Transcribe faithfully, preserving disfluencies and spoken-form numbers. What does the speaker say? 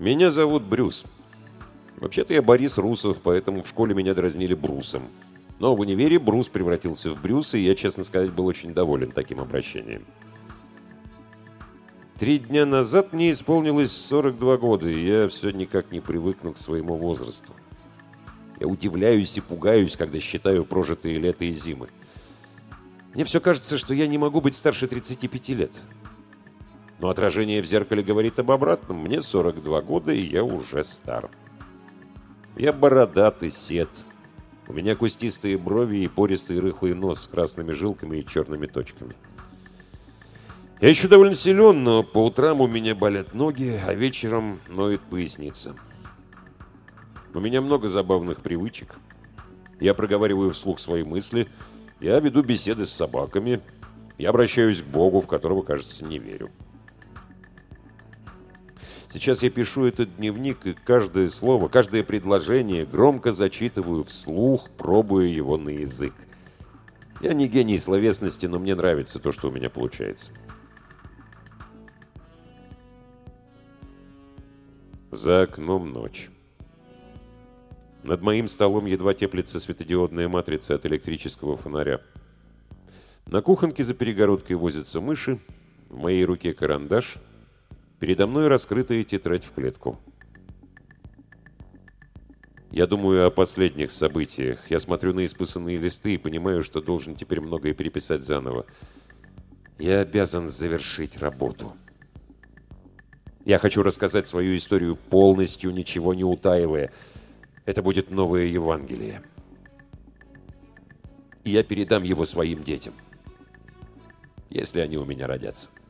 Меня зовут Брюс. Вообще-то я Борис Русов, поэтому в школе меня дразнили Брусом. Но в универе Брус превратился в Брюса, и я, честно сказать, был очень доволен таким обращением. Три дня назад мне исполнилось сорок два года, и я все никак не привыкну к своему возрасту. Я удивляюсь и пугаюсь, когда считаю прожитые лета и зимы. Мне все кажется, что я не могу быть старше тридцати пяти лет. Но отражение в зеркале говорит об обратном. Мне сорок два года, и я уже стар. Я бородатый, сед. У меня кустистые брови и пористый рыхлый нос с красными жилками и черными точками. Я еще довольно силен, но по утрам у меня болят ноги, а вечером ноет поясница. У меня много забавных привычек. Я проговариваю вслух свои мысли. Я веду беседы с собаками. Я обращаюсь к Богу, в которого, кажется, не верю. Сейчас я пишу этот дневник, и каждое слово, каждое предложение громко зачитываю вслух, пробуя его на язык. Я не гений словесности, но мне нравится то, что у меня получается. За окном ночь. Над моим столом едва теплится светодиодная матрица от электрического фонаря. На кухонке за перегородкой возятся мыши, в моей руке карандаш. Передо мной раскрытая тетрадь в клетку. Я думаю о последних событиях. Я смотрю на исписанные листы и понимаю, что должен теперь многое переписать заново. Я обязан завершить работу. Я хочу рассказать свою историю полностью, ничего не утаивая. Это будет новое Евангелие. И я передам его своим детям, если они у меня родятся.